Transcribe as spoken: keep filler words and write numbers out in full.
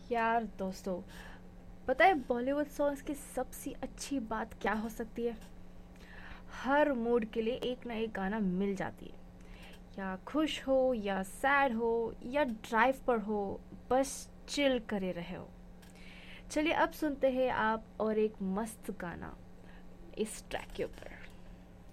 यार दोस्तों, पता है बॉलीवुड सॉन्ग्स की सबसे अच्छी बात क्या हो सकती है? हर मूड के लिए एक ना एक गाना मिल जाती है। या खुश हो या सैड हो या ड्राइव पर हो, बस चिल करे रहे हो। चलिए अब सुनते हैं आप और एक मस्त गाना इस ट्रैक के ऊपर।